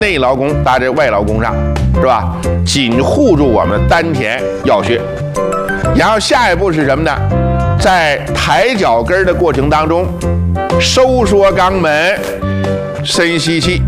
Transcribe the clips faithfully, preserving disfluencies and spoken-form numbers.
内劳宫搭在外劳宫上，是吧？紧护住我们丹田要穴。然后下一步是什么呢？在抬脚跟的过程当中，收缩肛门，深吸气，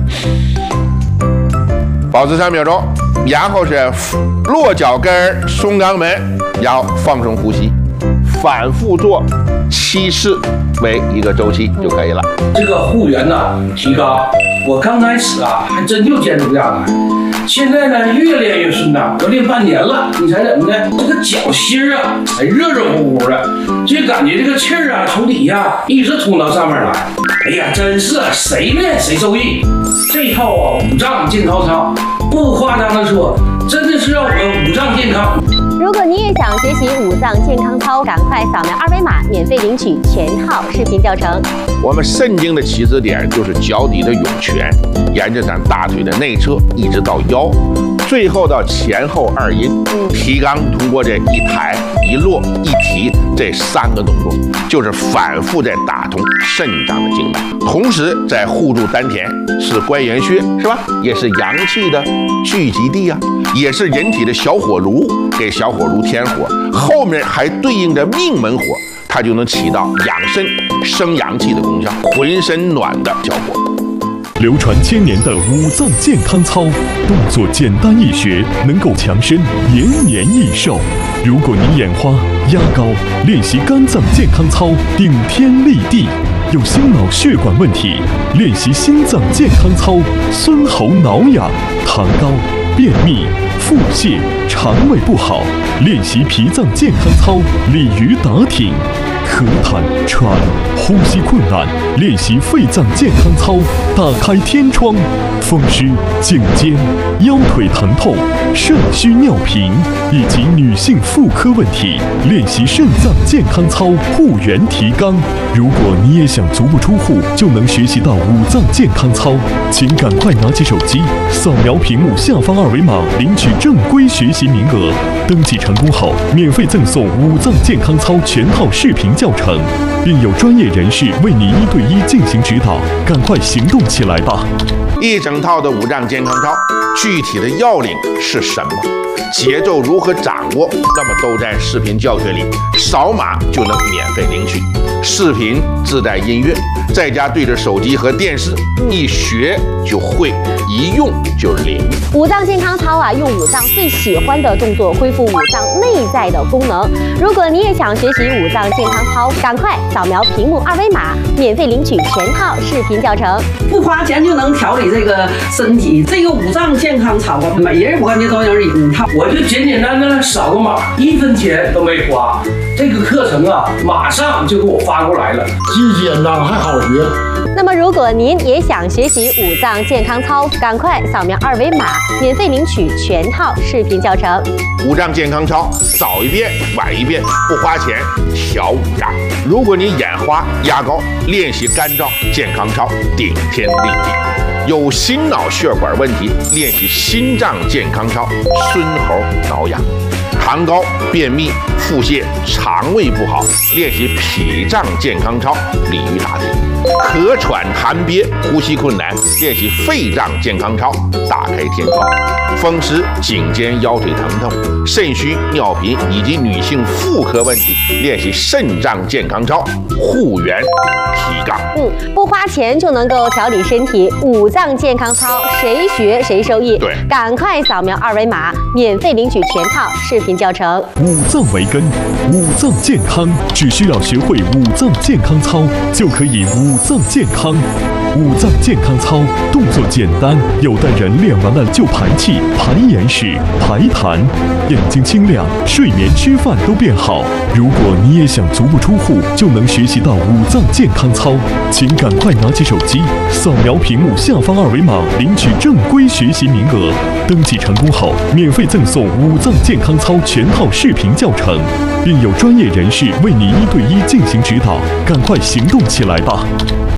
保持三秒钟，然后是落脚跟，松肛门，然后放松呼吸，反复做七次为一个周期就可以了。 这个护缘呢提高，我刚开始啊还真就坚持不下来，现在呢越练越顺呐，都练半年了。你猜怎么的？这个脚心啊，哎热热乎乎的，就感觉这个气儿啊从底下一直通到上面来。哎呀，真是谁练谁受益。这套啊五脏健康操，不夸张的说，真的是让我们五脏健康。 如果你也想学习五脏健康操，赶快扫描二维码，免费领取全套视频教程。 我们肾经的起止点就是脚底的涌泉，沿着咱大腿的内侧一直到腰，最后到前后二阴。提肛通过这一抬一落一提这三个动作，就是反复在打通肾脏的经脉，同时在护住丹田，是关元穴，是吧？也是阳气的聚集地啊，也是人体的小火炉，给小火炉添火，后面还对应着命门火，它就能起到养肾生阳气的功效，浑身暖的效果。 流传千年的五脏健康操，动作简单易学，能够强身延年益寿。如果你眼花、压高，练习肝脏健康操顶天立地；有心脑血管问题，练习心脏健康操孙喉挠痒；痰高、便秘、腹泻、肠胃不好，练习脾脏健康操鲤鱼打挺；咳痰、喘、呼吸困难，练习肺脏健康操打开天窗；风湿、颈肩、腰腿疼痛、肾虚尿频以及女性妇科问题，练习肾脏健康操护元提肛。如果你也想足不出户就能学习到五脏健康操，请赶快拿起手机扫描屏幕下方二维码，领取正规学习名额。登记成功后，免费赠送五脏健康操全套视频教程，并有专业人士为你一对一进行指导。赶快行动起来吧！ 一整套的五脏健康操，具体的要领是什么？节奏如何掌握？那么都在视频教学里，扫码就能免费领取。视频自带音乐，在家对着手机和电视，一学就会，一用就灵。 五脏健康操啊，用五脏最喜欢的动作恢复五脏内在的功能。如果你也想学习五脏健康操，赶快扫描屏幕二维码，免费领取全套视频教程。 不花钱就能调理这个身体，这个五脏健康操啊，每人我感觉都有一套。 我就简简单单扫个码，一分钱都没花。这个课程啊，马上就给我发过来了， 既简单还好学。 那么，如果您也想学习五脏健康操，赶快扫描二维码，免费领取全套视频教程。 五脏健康操，早一遍晚一遍，不花钱调五脏。如果你眼花压高，练习肝脏健康操顶天立地；有心脑血管问题，练习心脏健康操孙喉挠痒；痰高、便秘、腹泻、肠胃不好，练习脾脏健康操鲤鱼打挺；咳喘痰憋、呼吸困难，练习肺脏健康操打开天窗；风湿、颈肩、腰腿疼痛、肾虚、尿频以及女性妇科问题，练习肾脏健康操护元提肛。 嗯，不花钱就能够调理身体，五脏健康操谁学谁受益。 对， 赶快扫描二维码，免费领取全套视频教程。 五脏为根，五脏健康，只需要学会五脏健康操，就可以五脏健康。五脏健康操动作简单，有的人练完了就排气、排眼屎、排痰，眼睛清亮，睡眠、吃饭都变好。如果你也想足不出户就能学习到五脏健康操，请赶快拿起手机扫描屏幕下方二维码，领取正规学习名额。登记成功后，免费赠送五脏健康操全套视频教程，并有专业人士为你一对一进行指导。赶快行动起来吧！